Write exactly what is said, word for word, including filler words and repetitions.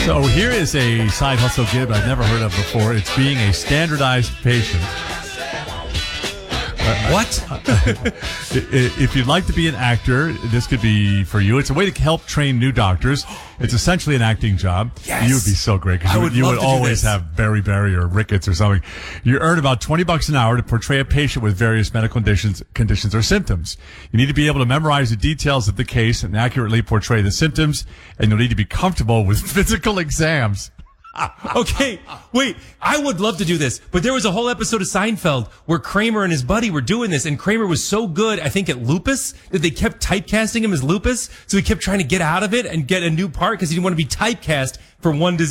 So here is a side hustle gig I've never heard of before. It's being a standardized patient. What? If you'd like to be an actor, this could be for you. It's a way to help train new doctors. It's essentially an acting job. Yes. You would be so great because you would, you would always have beriberi or rickets or something. You earn about twenty bucks an hour to portray a patient with various medical conditions, conditions or symptoms. You need to be able to memorize the details of the case and accurately portray the symptoms, and you'll need to be comfortable with physical exams. Okay, wait, I would love to do this, but there was a whole episode of Seinfeld where Kramer and his buddy were doing this, and Kramer was so good, I think, at lupus, that they kept typecasting him as lupus, so he kept trying to get out of it and get a new part because he didn't want to be typecast for one disease.